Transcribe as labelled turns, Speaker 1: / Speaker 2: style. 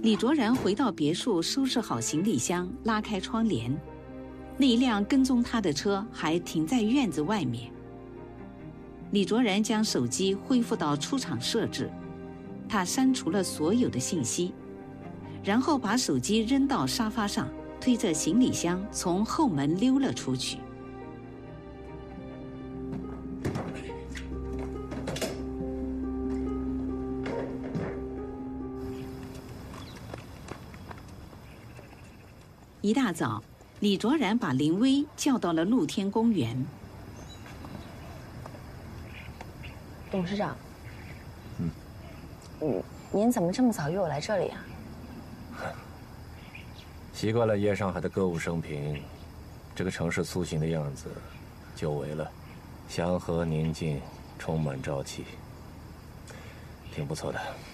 Speaker 1: 李卓然回到别墅，收拾好行李箱，拉开窗帘。那一辆跟踪他的车还停在院子外面。李卓然将手机恢复到出厂设置，他删除了所有的信息，然后把手机扔到沙发上，推着行李箱从后门溜了出去。一大早，李卓然把林薇叫到了露天公园。
Speaker 2: 董事长，您怎么这么早约我来这里啊？
Speaker 3: 习惯了夜上海的歌舞升平，这个城市苏醒的样子，久违了，祥和宁静，充满朝气，挺不错的。